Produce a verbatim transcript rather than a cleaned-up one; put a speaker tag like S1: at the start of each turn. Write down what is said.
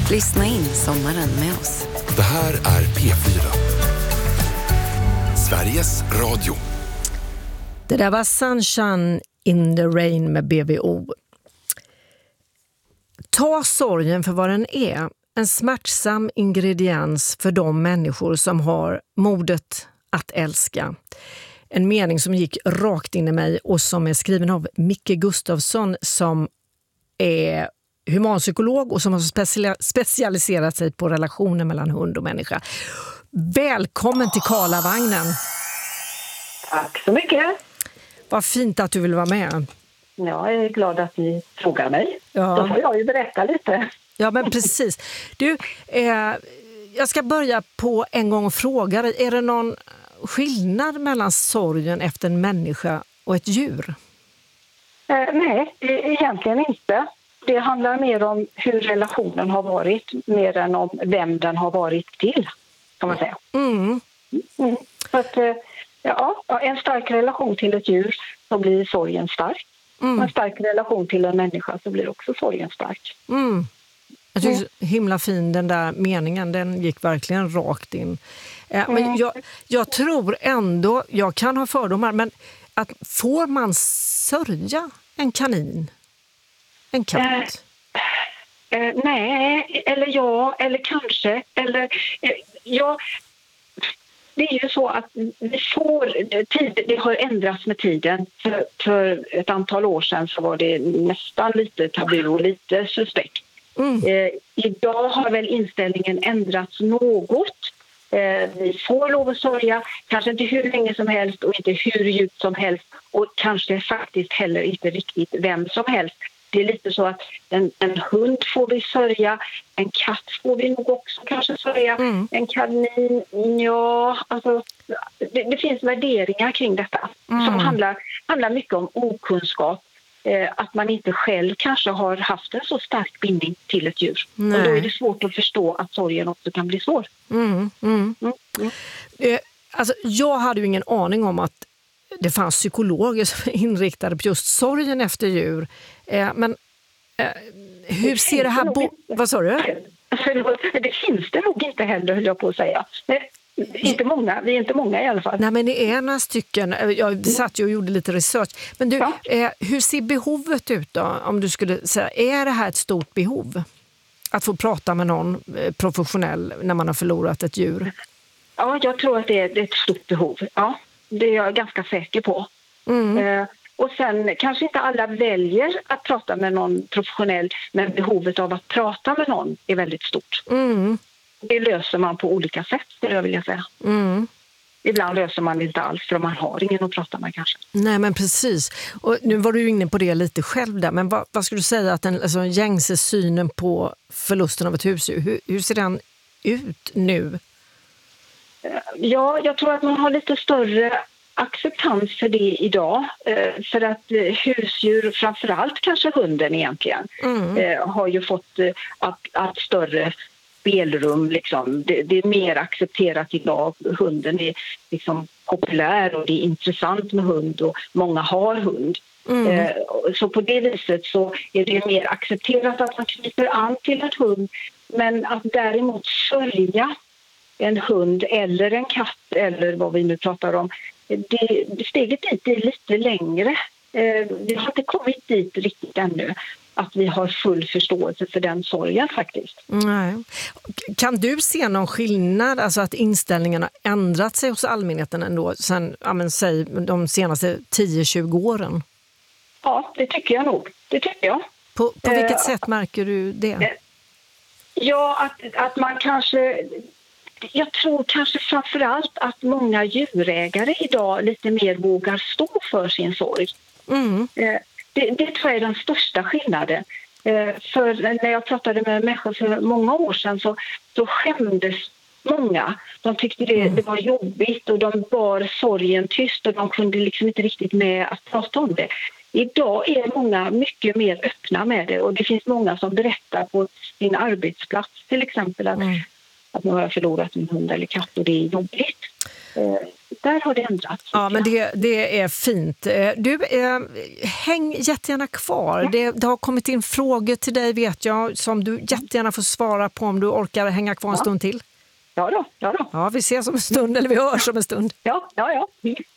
S1: Lyssna in sommaren med oss.
S2: Det här är P fyra. Sveriges Radio.
S3: Det där var Sunshine in the Rain med B V O. Ta sorgen för vad den är. En smärtsam ingrediens för de människor som har modet att älska. En mening som gick rakt in i mig och som är skriven av Micke Gustafsson som är humanpsykolog och som har specia- specialiserat sig på relationer mellan hund och människa. Välkommen till Karlavagnen.
S4: Tack så mycket.
S3: Vad fint att du vill vara med.
S4: Jag är glad att ni frågar mig.
S3: Ja.
S4: Då får jag ju berätta lite.
S3: Ja, men precis. Du, eh, jag ska börja på en gång och fråga dig. Är det någon skillnad mellan sorgen efter en människa och ett djur?
S4: Eh, nej, det är egentligen inte. Det handlar mer om hur relationen har varit, mer än om vem den har varit till, kan man säga.
S3: Mm.
S4: Mm. Så att, eh, ja, en stark relation till ett djur så blir sorgen stark.
S3: Mm.
S4: En stark relation till en människa så blir också sorgen stark.
S3: Mm. Jag tycker så himla fin den där meningen, den gick verkligen rakt in. Eh, men
S4: Mm.
S3: jag, jag tror ändå, jag kan ha fördomar, men att får man sörja en kanin? En katt?
S4: Eh, eh, nej, eller ja, eller kanske. Eller, eh, ja, det är ju så att vi får, tid, det har ändrats med tiden. För, för ett antal år sedan så var det nästan lite tabu och lite suspekt.
S3: Mm.
S4: Eh, idag har väl inställningen ändrats något. Eh, vi får lov att sörja, kanske inte hur länge som helst och inte hur djupt som helst. Och kanske faktiskt heller inte riktigt vem som helst. Det är lite så att en, en hund får vi sörja, en katt får vi nog också kanske sörja,
S3: Mm.
S4: en kanin, ja, alltså det, det finns värderingar kring detta
S3: Mm.
S4: som handlar, handlar mycket om okunskap, eh, att man inte själv kanske har haft en så stark bindning till ett djur.
S3: Nej.
S4: Och då är det svårt att förstå att sorgen också kan bli svår.
S3: Mm. Mm.
S4: Mm. Mm.
S3: Eh, alltså, jag hade ju ingen aning om att det fanns psykologer som är inriktade på just sorgen efter djur. Eh, men eh, hur ser det här... Bo- Vad sa du?
S4: Förlåt, det finns det nog inte heller, höll jag på att säga. Nej, inte många, vi är inte många i alla fall.
S3: Nej, men det är några stycken. Jag satt ju och gjorde lite research. Men du,
S4: Ja.
S3: eh, hur ser behovet ut då? Om du skulle säga, är det här ett stort behov? Att få prata med någon eh, professionell när man har förlorat ett djur?
S4: Ja, jag tror att det är, det är ett stort behov. Ja, det är jag ganska säker på.
S3: Mm.
S4: Eh, och sen kanske inte alla väljer att prata med någon professionell, men behovet av att prata med någon är väldigt stort.
S3: Mm.
S4: Det löser man på olika sätt, skulle jag vilja säga.
S3: Mm.
S4: Ibland löser man det inte alls, för man har ingen att prata med kanske.
S3: Nej, men precis. Och nu var du inne på det lite själv där. Men vad, vad skulle du säga att den alltså, gängse synen på förlusten av ett husdjur, hur, hur ser den ut nu?
S4: Ja, jag tror att man har lite större acceptans för det idag. Eh, för att eh, husdjur, framförallt kanske hunden egentligen,
S3: Mm.
S4: eh, har ju fått eh, allt, allt större spelrum. Liksom. Det, det är mer accepterat idag. Hunden är liksom populär och det är intressant med hund och många har hund.
S3: Mm.
S4: Eh, så på det viset så är det mer accepterat att man knyter an till en hund. Men att däremot sörja en hund eller en katt eller vad vi nu pratar om, det, steget dit är lite längre. Eh, vi har inte kommit dit riktigt ännu att vi har full förståelse för den sorgen faktiskt.
S3: Nej. Kan du se någon skillnad, alltså att inställningen har ändrat sig hos allmänheten ändå sen, ja, men, säg, de senaste tio till tjugo åren?
S4: Ja, det tycker jag nog. Det tycker jag.
S3: På, på vilket
S4: Eh,
S3: sätt märker du det?
S4: Ja, att, att man kanske... Jag tror kanske framförallt att många djurägare idag lite mer vågar stå för sin sorg.
S3: Mm.
S4: Eh, Det, det tror jag är den största skillnaden. Eh, för när jag pratade med människor för många år sedan så, så skämdes många. De tyckte det, det var jobbigt och de bar sorgen tyst och de kunde liksom inte riktigt med att prata om det. Idag är många mycket mer öppna med det och det finns många som berättar på sin arbetsplats till exempel att,
S3: Mm.
S4: att man har förlorat en hund eller katt och det är jobbigt. Eh, där har det ändrats.
S3: Ja, men det, det är fint. Du, eh, häng jättegärna kvar.
S4: Ja.
S3: Det, det har kommit in frågor till dig, vet jag, som du jättegärna får svara på om du orkar hänga kvar en
S4: Ja.
S3: stund till.
S4: Ja då, ja då.
S3: Ja, vi ses om en stund, eller vi hörs om en stund.
S4: Ja, ja, ja.